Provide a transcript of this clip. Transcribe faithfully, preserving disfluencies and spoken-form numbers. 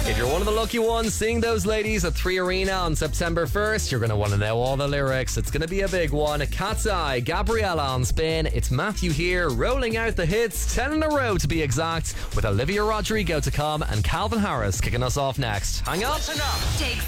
If you're one of the lucky ones seeing those ladies at three Arena on September first, you're going to want to know all the lyrics. It's going to be a big one. Cat's Eye, Gabriella on Spin. It's Matthew here, rolling out the hits, ten in a row to be exact, with Olivia Rodrigo to come and Calvin Harris kicking us off next. Hang on. Take